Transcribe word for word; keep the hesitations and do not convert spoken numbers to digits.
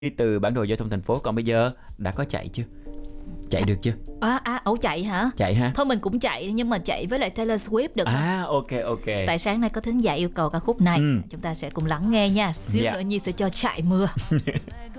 từ bản đồ giao thông thành phố, còn bây giờ đã có chạy chưa? Chạy được chưa? À, à, ẩu chạy hả? Chạy ha. Thôi mình cũng chạy, nhưng mà chạy với lại Taylor Swift được không? À, ok ok. Tại sáng nay có thính giả yêu cầu ca khúc này, Ừ. chúng ta sẽ cùng lắng nghe nha. Xíu Dạ. nữa Nhi sẽ cho chạy mưa.